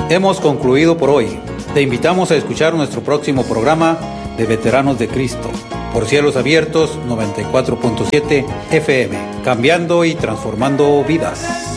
Hemos concluido por hoy. Te invitamos a escuchar nuestro próximo programa de Veteranos de Cristo por Cielos Abiertos 94.7 FM, cambiando y transformando vidas.